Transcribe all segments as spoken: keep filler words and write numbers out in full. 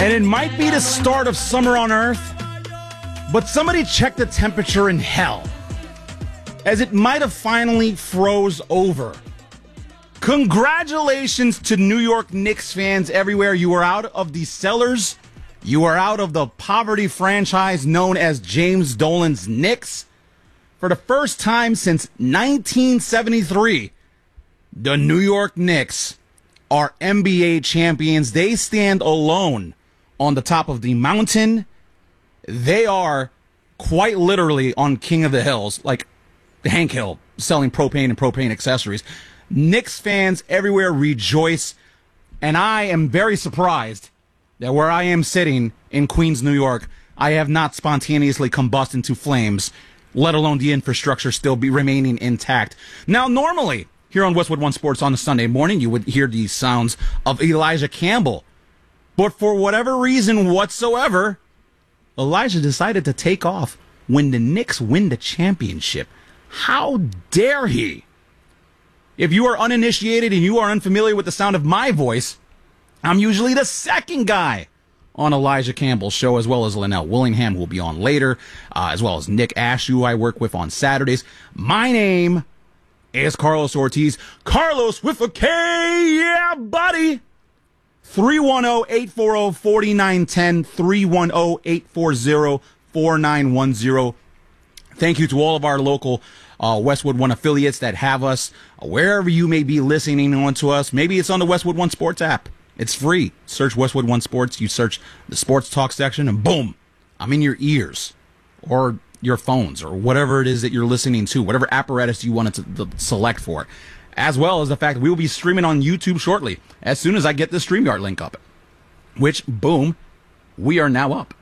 And it might be the start of summer on Earth, but somebody check the temperature in hell, as it might have finally froze over. Congratulations to New York Knicks fans everywhere. You are out of the cellars. You are out of the poverty franchise known as James Dolan's Knicks. For the first time since nineteen seventy-three, the New York Knicks are N B A champions. They stand alone on the top of the mountain. They are quite literally on King of the Hills, like Hank Hill, selling propane and propane accessories. Knicks fans everywhere rejoice, and I am very surprised that where I am sitting in Queens, New York, I have not spontaneously combusted into flames, let alone the infrastructure still be remaining intact. Now, normally, here on Westwood One Sports on a Sunday morning, you would hear the sounds of Elijah Campbell. But for whatever reason whatsoever, Elijah decided to take off when the Knicks win the championship. How dare he? If you are uninitiated and you are unfamiliar with the sound of my voice, I'm usually the second guy on Elijah Campbell's show, as well as Linnell Willingham, who will be on later, uh, as well as Nick Ash, who I work with on Saturdays. My name is Carlos Ortiz. Carlos with a K, yeah, buddy. three one zero, eight four zero, four nine one zero, three one zero, eight four zero, four nine one zero. Thank you to all of our local uh, Westwood One affiliates that have us uh, wherever you may be listening on to us. Maybe it's on the Westwood One Sports app. It's free. Search Westwood One Sports. You search the Sports Talk section, and boom, I'm in your ears or your phones or whatever it is that you're listening to, whatever apparatus you wanted to, to select for, as well as the fact that we will be streaming on YouTube shortly as soon as I get the StreamYard link up, which, boom, we are now up.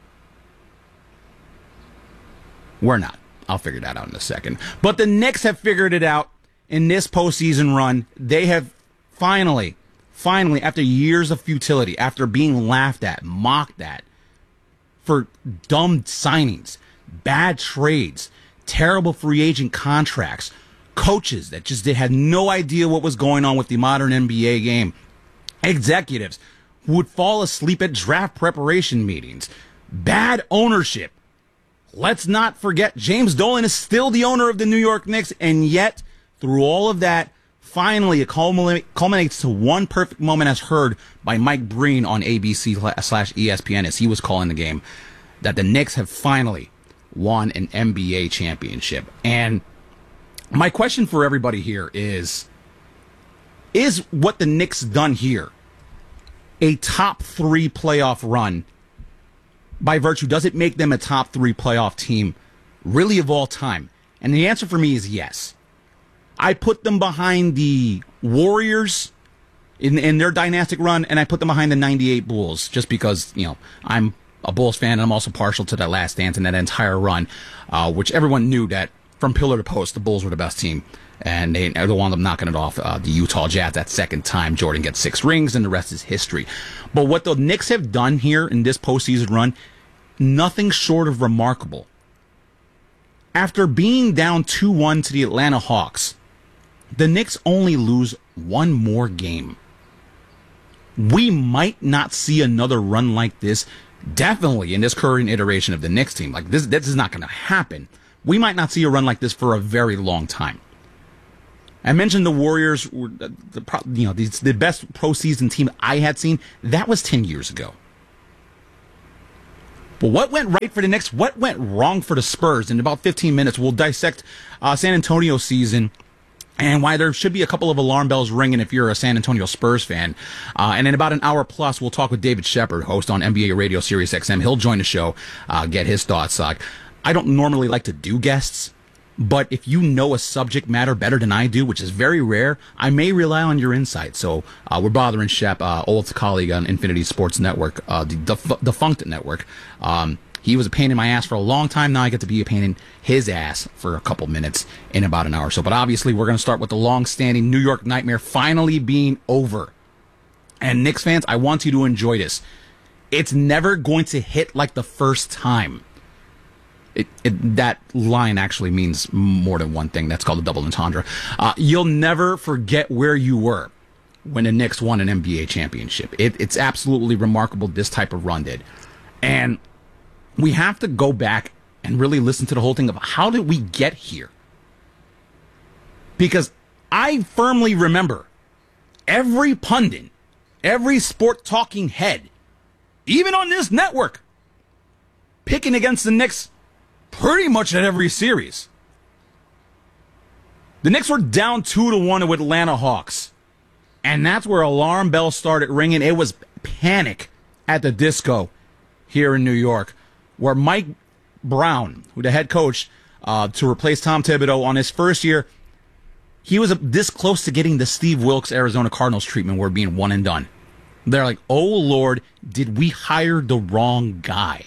We're not. I'll figure that out in a second. But the Knicks have figured it out in this postseason run. They have finally, finally, after years of futility, after being laughed at, mocked at for dumb signings, bad trades, terrible free agent contracts, coaches that just they had no idea what was going on with the modern N B A game, executives who would fall asleep at draft preparation meetings, bad ownership. Let's not forget James Dolan is still the owner of the New York Knicks, and yet through all of that, finally it culminates to one perfect moment as heard by Mike Breen on A B C slash E S P N as he was calling the game, that the Knicks have finally won an N B A championship. And my question for everybody here is, is what the Knicks done here a top three playoff run? By virtue, does it make them a top three playoff team really of all time? And the answer for me is yes. I put them behind the Warriors in, in their dynastic run, and I put them behind the ninety-eight Bulls just because, you know, I'm a Bulls fan, and I'm also partial to that last dance and that entire run, uh, which everyone knew that from pillar to post, the Bulls were the best team, and they, they wound up knocking it off uh, the Utah Jazz that second time. Jordan gets six rings, and the rest is history. But what the Knicks have done here in this postseason run, nothing short of remarkable. After being down two one to the Atlanta Hawks, the Knicks only lose one more game. We might not see another run like this, definitely in this current iteration of the Knicks team. Like this, this is not going to happen. We might not see a run like this for a very long time. I mentioned the Warriors were the, the you know the, the best postseason team I had seen. That was ten years ago. But what went right for the Knicks? What went wrong for the Spurs? In about fifteen minutes, we'll dissect uh, San Antonio season and why there should be a couple of alarm bells ringing if you're a San Antonio Spurs fan. Uh, and in about an hour plus, we'll talk with David Shepard, host on N B A Radio Sirius X M. He'll join the show, uh, get his thoughts. Uh, I don't normally like to do guests, but if you know a subject matter better than I do, which is very rare, I may rely on your insight. So uh, we're bothering Shep, uh, old colleague on Infinity Sports Network, uh, the def- defunct network. Um, he was a pain in my ass for a long time. Now I get to be a pain in his ass for a couple minutes in about an hour or so. But obviously, we're going to start with the long-standing New York nightmare finally being over. And Knicks fans, I want you to enjoy this. It's never going to hit like the first time. It, it, that line actually means more than one thing. That's called a double entendre. Uh, you'll never forget where you were when the Knicks won an N B A championship. It, it's absolutely remarkable this type of run did. And we have to go back and really listen to the whole thing of how did we get here? Because I firmly remember every pundit, every sport talking head, even on this network, picking against the Knicks pretty much at every series. The Knicks were down two to one with Atlanta Hawks. And that's where alarm bells started ringing. It was panic at the Disco here in New York, where Mike Brown, who the head coach uh, to replace Tom Thibodeau on his first year, he was this close to getting the Steve Wilkes Arizona Cardinals treatment where being one and done. They're like, oh, Lord, did we hire the wrong guy?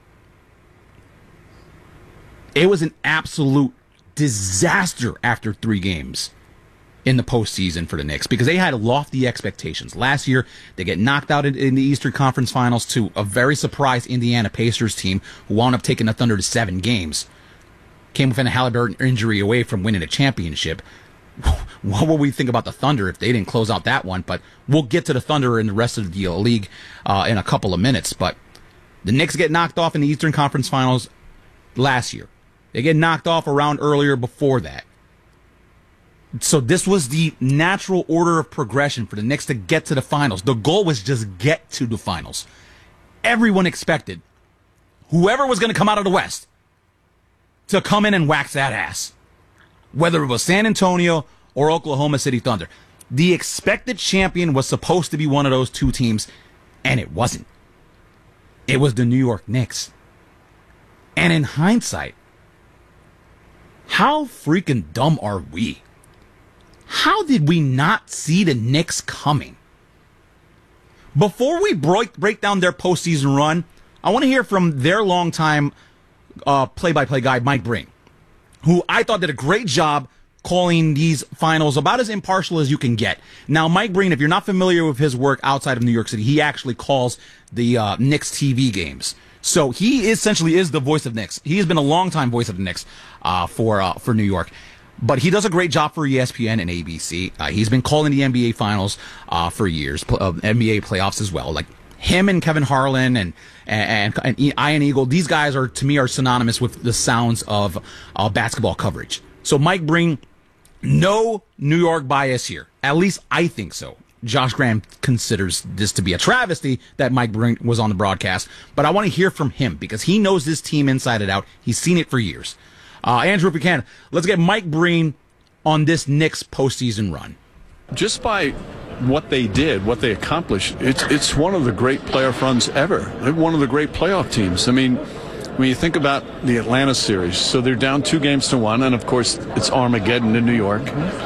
It was an absolute disaster after three games in the postseason for the Knicks because they had lofty expectations. Last year, they get knocked out in, in the Eastern Conference Finals to a very surprised Indiana Pacers team who wound up taking the Thunder to seven games. Came within a Halliburton injury away from winning a championship. What will we think about the Thunder if they didn't close out that one? But we'll get to the Thunder and the rest of the league uh, in a couple of minutes. But the Knicks get knocked off in the Eastern Conference Finals last year. They get knocked off around earlier before that. So this was the natural order of progression for the Knicks to get to the finals. The goal was just get to the finals. Everyone expected whoever was going to come out of the West to come in and wax that ass. Whether it was San Antonio or Oklahoma City Thunder. The expected champion was supposed to be one of those two teams, and it wasn't. It was the New York Knicks. And in hindsight, how freaking dumb are we? How did we not see the Knicks coming? Before we break, break down their postseason run, I want to hear from their longtime uh, play-by-play guy, Mike Breen, who I thought did a great job calling these finals about as impartial as you can get. Now, Mike Breen, if you're not familiar with his work outside of New York City, he actually calls the uh, Knicks T V games. So he essentially is the voice of Knicks. He has been a longtime voice of the Knicks uh, for uh, for New York. But he does a great job for E S P N and A B C. Uh, he's been calling the N B A Finals uh, for years, uh, N B A playoffs as well. Like him and Kevin Harlan and and, and Ian Eagle, these guys are to me are synonymous with the sounds of uh, basketball coverage. So Mike Breen, no New York bias here. At least I think so. Josh Graham considers this to be a travesty that Mike Breen was on the broadcast, but I want to hear from him because he knows this team inside and out. He's seen it for years. Uh, Andrew, if you can, let's get Mike Breen on this Knicks postseason run. Just by what they did, what they accomplished, it's it's one of the great playoff runs ever. They're one of the great playoff teams. I mean, when you think about the Atlanta series, so they're down two games to one, and of course it's Armageddon in New York.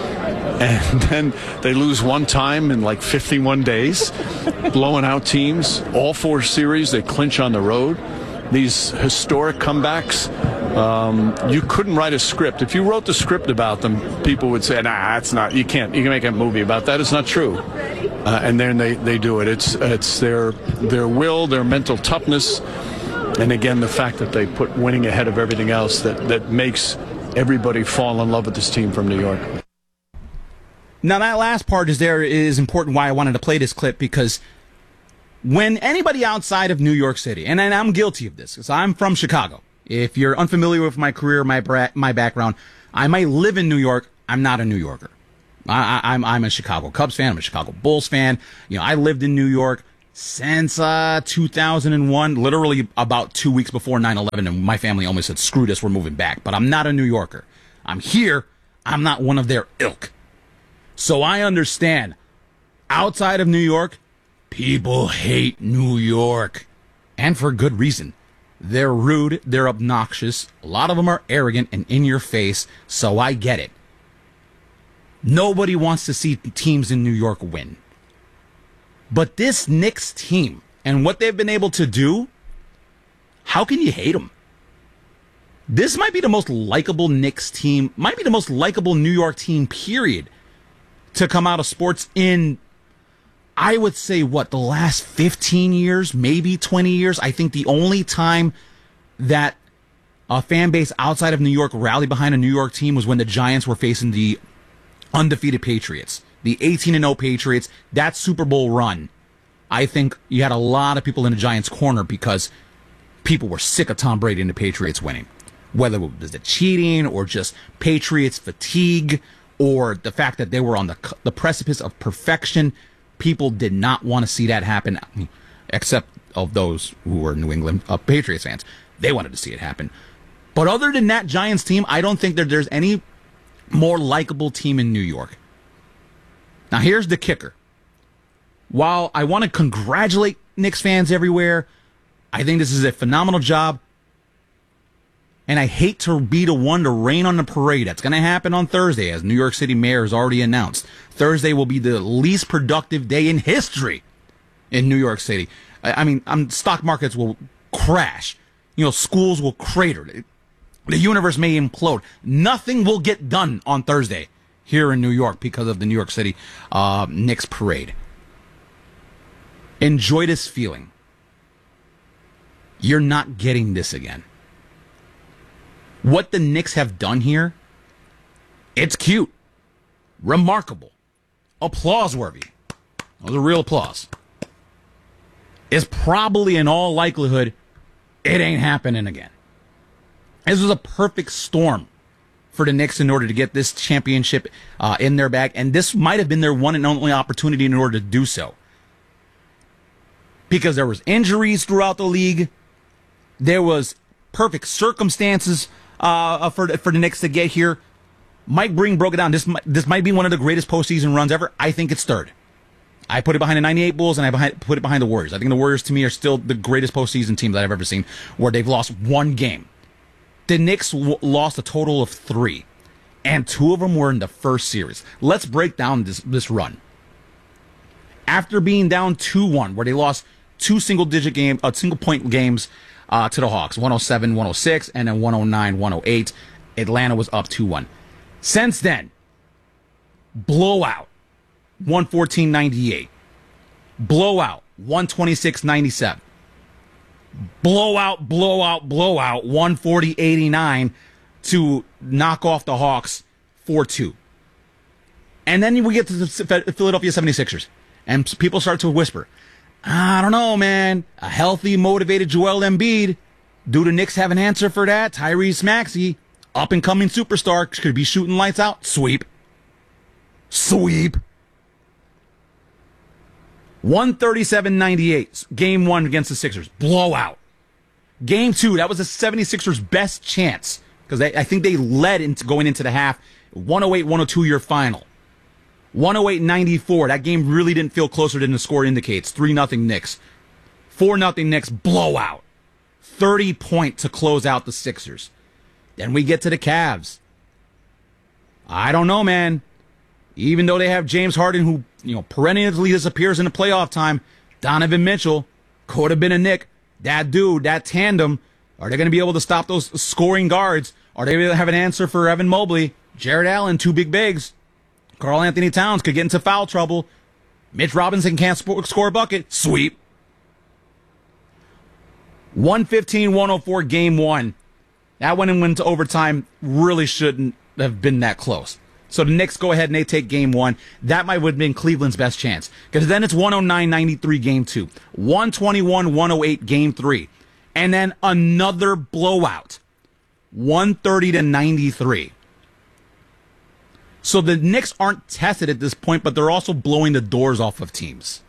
And then they lose one time in like fifty-one days, blowing out teams. All four series, they clinch on the road. These historic comebacks, um, you couldn't write a script. If you wrote the script about them, people would say, nah, that's not, you can't, you can make a movie about that. It's not true. Uh, and then they, they do it. It's it's their their will, their mental toughness, and again, the fact that they put winning ahead of everything else that, that makes everybody fall in love with this team from New York. Now, that last part is there is important why I wanted to play this clip, because when anybody outside of New York City, and I'm guilty of this because I'm from Chicago. If you're unfamiliar with my career, my bra- my background, I might live in New York. I'm not a New Yorker. I, I, I'm I'm a Chicago Cubs fan. I'm a Chicago Bulls fan. You know, I lived in New York since uh, two thousand one, literally about two weeks before nine eleven, and my family almost said, screw this, we're moving back. But I'm not a New Yorker. I'm here. I'm not one of their ilk. So I understand. Outside of New York, people hate New York. And for good reason. They're rude, they're obnoxious, a lot of them are arrogant and in your face, so I get it. Nobody wants to see teams in New York win. But this Knicks team and what they've been able to do, how can you hate them? This might be the most likable Knicks team, might be the most likable New York team, period, to come out of sports in, I would say, what, the last fifteen years, maybe twenty years. I think the only time that a fan base outside of New York rallied behind a New York team was when the Giants were facing the undefeated Patriots the eighteen and oh Patriots, that Super Bowl run, I think you had a lot of people in the Giants' corner because people were sick of Tom Brady and the Patriots winning. Whether it was the cheating or just Patriots fatigue or the fact that they were on the the precipice of perfection, people did not want to see that happen, except of those who were New England uh, Patriots fans. They wanted to see it happen. But other than that Giants team, I don't think that there's any more likable team in New York. Now here's the kicker. While I want to congratulate Knicks fans everywhere, I think this is a phenomenal job. And I hate to be the one to rain on the parade. That's going to happen on Thursday, as New York City mayor has already announced. Thursday will be the least productive day in history in New York City. I mean, um, stock markets will crash. You know, schools will crater. The universe may implode. Nothing will get done on Thursday here in New York because of the New York City uh, Knicks parade. Enjoy this feeling. You're not getting this again. What the Knicks have done here, it's cute, remarkable, applause-worthy. That was a real applause. It's probably, in all likelihood, it ain't happening again. This was a perfect storm for the Knicks in order to get this championship uh, in their bag, and this might have been their one and only opportunity in order to do so. Because there was injuries throughout the league, there was perfect circumstances uh, for for the Knicks to get here. Mike Breen broke it down. This this might be one of the greatest postseason runs ever. I think it's third. I put it behind the ninety-eight Bulls, and I behind, put it behind the Warriors. I think the Warriors, to me, are still the greatest postseason team that I've ever seen, where they've lost one game. The Knicks w- lost a total of three, and two of them were in the first series. Let's break down this, this run. After being down two one, where they lost two single-digit game, uh, single-point games uh, to the Hawks, one oh seven one oh six, and then one oh nine one oh eight, Atlanta was up two one. Since then, blowout, one fourteen ninety-eight. Blowout, one twenty-six ninety-seven. Blowout, blowout, blowout, one forty eighty-nine to knock off the Hawks four two. And then we get to the Philadelphia seventy-sixers, and people start to whisper, I don't know, man. A healthy, motivated Joel Embiid. Do the Knicks have an answer for that? Tyrese Maxey, up-and-coming superstar, could be shooting lights out. Sweep. Sweep. one thirty-seven ninety-eight, game one against the Sixers. Blowout. Game two, that was the seventy-sixers' best chance, because I think they led into going into the half. one oh eight one oh two your final. one oh eight ninety-four, that game really didn't feel closer than the score indicates. three nothing Knicks. four nothing Knicks, blowout. thirty point to close out the Sixers. Then we get to the Cavs. I don't know, man. Even though they have James Harden, who, you know, perennially disappears in the playoff time, Donovan Mitchell could have been a Knick. That dude, that tandem, are they going to be able to stop those scoring guards? Are they going to have an answer for Evan Mobley? Jared Allen, two big bigs. Karl Anthony Towns could get into foul trouble. Mitch Robinson can't sp- score a bucket. Sweep. one fifteen one oh four game one. That one and went to overtime. Really shouldn't have been that close. So the Knicks go ahead and they take game one. That might have been Cleveland's best chance. Because then it's one oh nine ninety-three game two. one twenty-one one oh eight game three. And then another blowout. one thirty to ninety-three. So the Knicks aren't tested at this point, but they're also blowing the doors off of teams.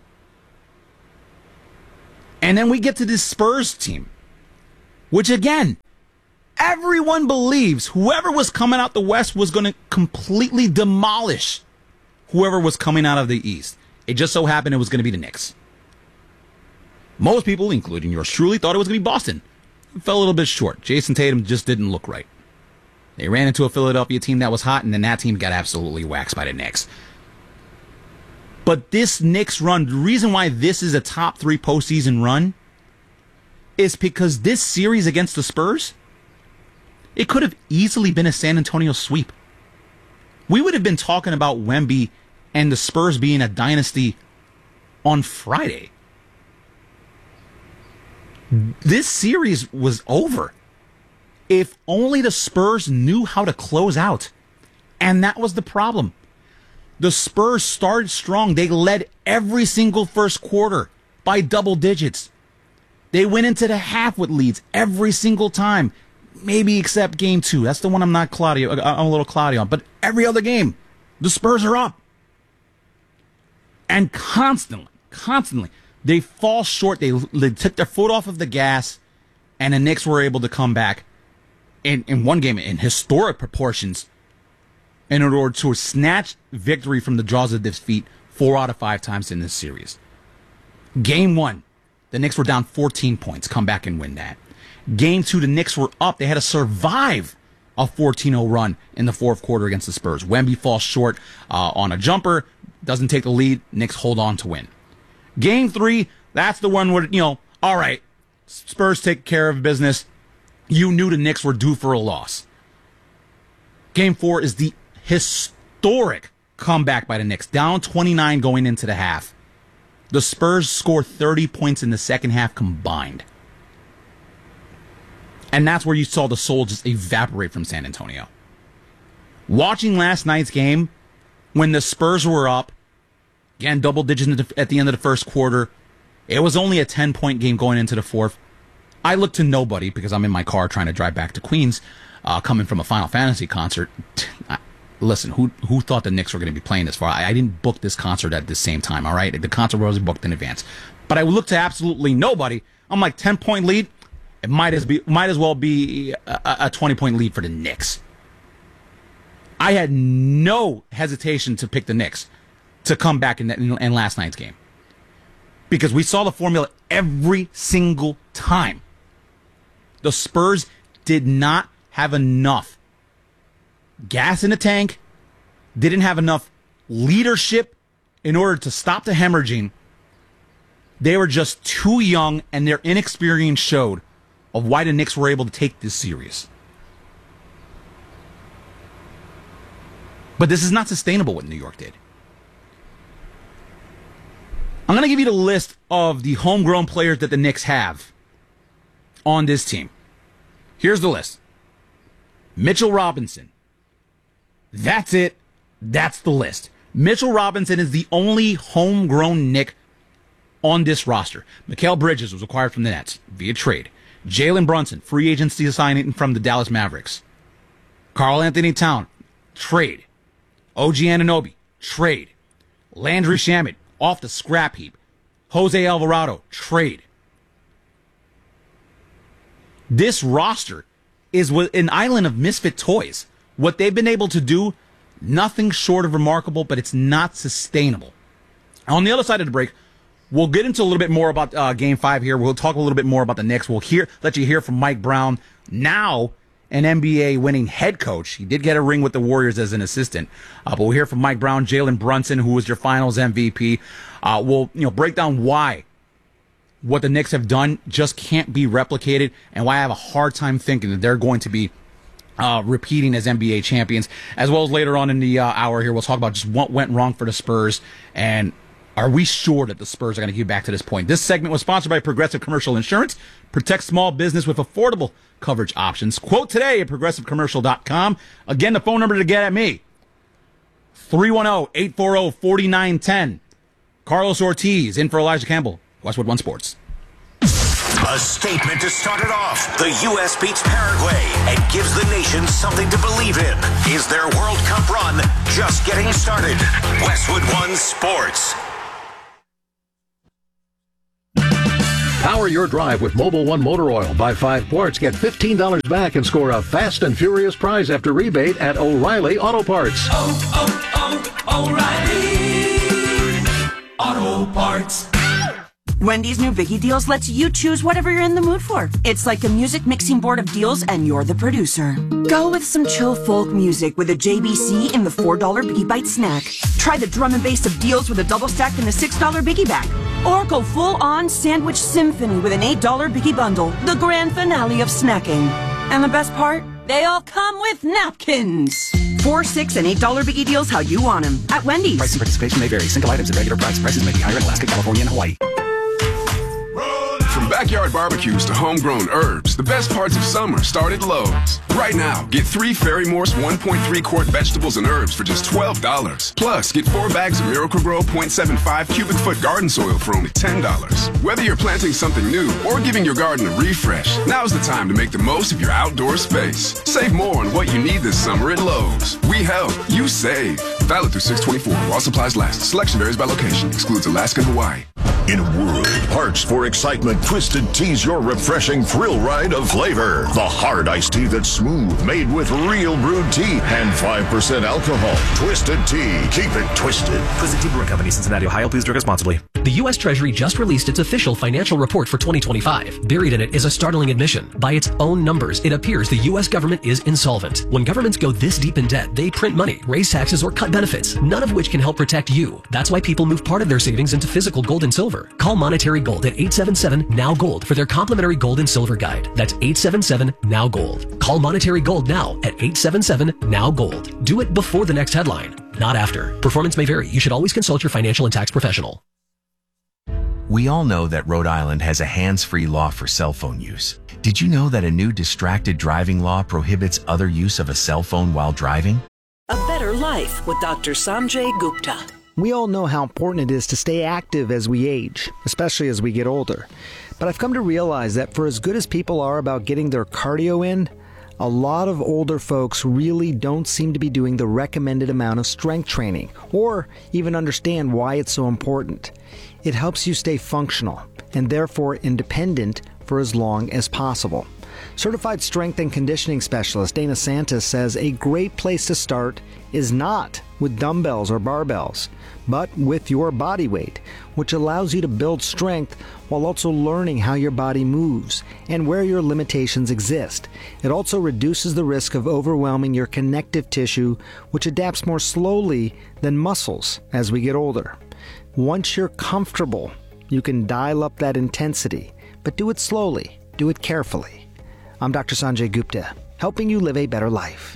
And then we get to this Spurs team, which again, everyone believes whoever was coming out the West was going to completely demolish whoever was coming out of the East. It just so happened it was going to be the Knicks. Most people, including yours truly, thought it was going to be Boston. It fell a little bit short. Jason Tatum just didn't look right. They ran into a Philadelphia team that was hot, and then that team got absolutely waxed by the Knicks. But this Knicks run, the reason why this is a top three postseason run is because this series against the Spurs, it could have easily been a San Antonio sweep. We would have been talking about Wemby and the Spurs being a dynasty on Friday. This series was over. If only the Spurs knew how to close out. And that was the problem. The Spurs started strong. They led every single first quarter by double digits. They went into the half with leads every single time, maybe except game two. That's the one I'm not cloudy. I'm a little cloudy on. But every other game, the Spurs are up. And constantly, constantly, they fall short. They, they took their foot off of the gas, and the Knicks were able to come back in, in one game in historic proportions in order to snatch victory from the jaws of defeat four out of five times in this series. Game one, the Knicks were down fourteen points. Come back and win that. Game two, the Knicks were up. They had to survive a fourteen oh run in the fourth quarter against the Spurs. Wemby falls short uh, on a jumper, doesn't take the lead. Knicks hold on to win. Game three, that's the one where, you know, all right, Spurs take care of business. You knew the Knicks were due for a loss. Game four is the historic comeback by the Knicks, down twenty-nine going into the half. The Spurs score thirty points in the second half combined. And that's where you saw the soul just evaporate from San Antonio. Watching last night's game, when the Spurs were up, again, double digits at the end of the first quarter, it was only a ten-point game going into the fourth. I looked to nobody, because I'm in my car trying to drive back to Queens, uh, coming from a Final Fantasy concert. Listen, who who thought the Knicks were going to be playing this far? I, I didn't book this concert at the same time, all right? The concert was booked in advance. But I looked to absolutely nobody. I'm like, ten-point lead? It might as, be, might as well be a twenty-point lead for the Knicks. I had no hesitation to pick the Knicks to come back in, in, in last night's game. Because we saw the formula every single time. The Spurs did not have enough gas in the tank, didn't have enough leadership in order to stop the hemorrhaging. They were just too young, and their inexperience showed of why the Knicks were able to take this series. But this is not sustainable what New York did. I'm going to give you the list of the homegrown players that the Knicks have on this team. Here's the list. Mitchell Robinson. That's it. That's the list. Mitchell Robinson is the only homegrown Knick on this roster. Mikal Bridges was acquired from the Nets via trade. Jalen Brunson, free agency signing from the Dallas Mavericks. Karl Anthony Towns, trade. O G Anunoby, trade. Landry Shamet, off the scrap heap. Jose Alvarado, trade. This roster is an island of misfit toys. What they've been able to do, nothing short of remarkable, but it's not sustainable. On the other side of the break, we'll get into a little bit more about uh, Game five here. We'll talk a little bit more about the Knicks. We'll hear, let you hear from Mike Brown, now an N B A winning head coach. He did get a ring with the Warriors as an assistant. Uh, but we'll hear from Mike Brown, Jalen Brunson, who was your finals M V P. Uh, we'll you know break down why what the Knicks have done just can't be replicated, and why I have a hard time thinking that they're going to be Uh, repeating as N B A champions, as well as later on in the uh, hour here, we'll talk about just what went wrong for the Spurs, and are we sure that the Spurs are going to get back to this point. This segment was sponsored by Progressive Commercial Insurance. Protect small business with affordable coverage options. Quote today at progressive commercial dot com. Again, the phone number to get at me, three one zero, eight four zero, four nine one zero. Carlos Ortiz in for Elijah Campbell, Westwood One Sports. A statement to start it off. The U S beats Paraguay and gives the nation something to believe in. Is their World Cup run just getting started? Westwood One Sports. Power your drive with Mobil One Motor Oil. Buy five quarts, get fifteen dollars back, and score a fast and furious prize after rebate at O'Reilly Auto Parts. Oh, oh, oh, O'Reilly Auto Parts. Wendy's new Biggie Deals lets you choose whatever you're in the mood for. It's like a music mixing board of deals, and you're the producer. Go with some chill folk music with a J B C in the four dollar Biggie Bite snack. Try the drum and bass of deals with a double stack in the six dollar Biggie bag. Or go full-on sandwich symphony with an eight dollar Biggie bundle, the grand finale of snacking. And the best part? They all come with napkins. Four, six, and eight dollar Biggie Deals how you want them at Wendy's. Price and participation may vary. Single items at regular price. Prices may be higher in Alaska, California, and Hawaii. From backyard barbecues to homegrown herbs, the best parts of summer start at Lowe's. Right now, get three Fairy Morse one point three quart vegetables and herbs for just twelve dollars. Plus, get four bags of Miracle-Gro zero point seven five cubic foot garden soil for only ten dollars. Whether you're planting something new or giving your garden a refresh, now's the time to make the most of your outdoor space. Save more on what you need this summer at Lowe's. We help, you save. Valid through six twenty-four while supplies last. Selection varies by location. Excludes Alaska and Hawaii. In a world parched for excitement, Twisted Tea's your refreshing thrill ride of flavor. The hard iced tea that's smooth, made with real brewed tea and five percent alcohol. Twisted Tea. Keep it twisted. Twisted Tea Brewing Company, Cincinnati, Ohio. Please drink responsibly. The U S Treasury just released its official financial report for twenty twenty-five. Buried in it is a startling admission. By its own numbers, it appears the U S government is insolvent. When governments go this deep in debt, they print money, raise taxes, or cut benefits, none of which can help protect you. That's why people move part of their savings into physical gold and silver. Call Monetary Gold at eight seven seven, N O W, GOLD for their complimentary gold and silver guide. That's eight seven seven, N O W, GOLD. Call Monetary Gold now at eight seven seven, N O W, GOLD. Do it before the next headline, not after. Performance may vary. You should always consult your financial and tax professional. We all know that Rhode Island has a hands-free law for cell phone use. Did you know that a new distracted driving law prohibits other use of a cell phone while driving? A better life with Doctor Sanjay Gupta. We all know how important it is to stay active as we age, especially as we get older. But I've come to realize that for as good as people are about getting their cardio in, a lot of older folks really don't seem to be doing the recommended amount of strength training, or even understand why it's so important. It helps you stay functional, and therefore independent for as long as possible. Certified strength and conditioning specialist Dana Santis says a great place to start is not with dumbbells or barbells, but with your body weight, which allows you to build strength while also learning how your body moves and where your limitations exist. It also reduces the risk of overwhelming your connective tissue, which adapts more slowly than muscles as we get older. Once you're comfortable, you can dial up that intensity, but do it slowly, do it carefully. I'm Doctor Sanjay Gupta, helping you live a better life.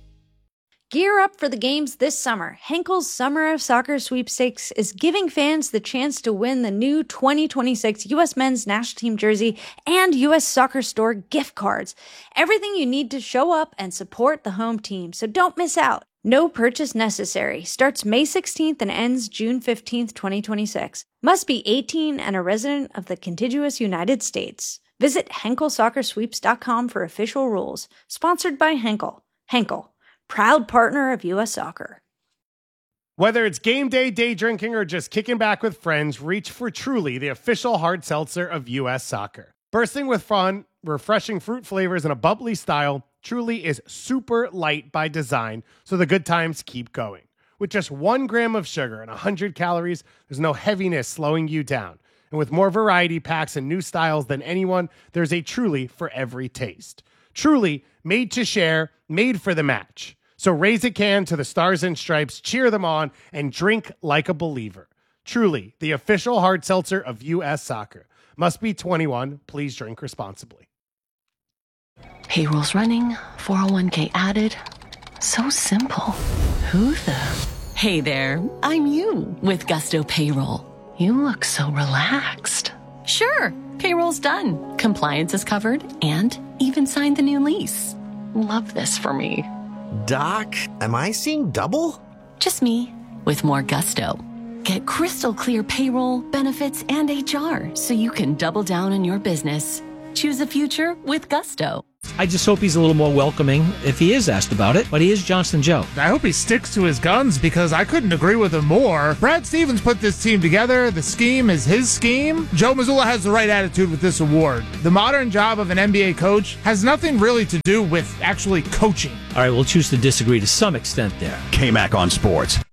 Gear up for the games this summer. Henkel's Summer of Soccer Sweepstakes is giving fans the chance to win the new twenty twenty-six U S Men's National Team jersey and U S Soccer Store gift cards. Everything you need to show up and support the home team, so don't miss out. No purchase necessary. Starts May sixteenth and ends June fifteenth, twenty twenty-six. Must be eighteen and a resident of the contiguous United States. Visit Henkel Soccer Sweeps dot com for official rules. Sponsored by Henkel. Henkel, proud partner of U S Soccer. Whether it's game day, day drinking, or just kicking back with friends, reach for Truly, the official hard seltzer of U S Soccer. Bursting with fun, refreshing fruit flavors, and a bubbly style, Truly is super light by design, so the good times keep going. With just one gram of sugar and one hundred calories, there's no heaviness slowing you down. And with more variety packs and new styles than anyone, there's a Truly for every taste. Truly, made to share, made for the match. So raise a can to the Stars and Stripes, cheer them on, and drink like a believer. Truly, the official hard seltzer of U S Soccer. Must be twenty-one. Please drink responsibly. Payroll's running, four oh one k added. So simple. Who the? Hey there, I'm you with Gusto Payroll. You look so relaxed. Sure, payroll's done. Compliance is covered and even signed the new lease. Love this for me. Doc, am I seeing double? Just me with more gusto. Get crystal clear payroll, benefits, and H R so you can double down on your business. Choose a future with Gusto. I just hope he's a little more welcoming if he is asked about it, but he is Johnston Joe. I hope he sticks to his guns because I couldn't agree with him more. Brad Stevens put this team together. The scheme is his scheme. Joe Mazzulla has the right attitude with this award. The modern job of an N B A coach has nothing really to do with actually coaching. All right, we'll choose to disagree to some extent there. K-Mac on Sports.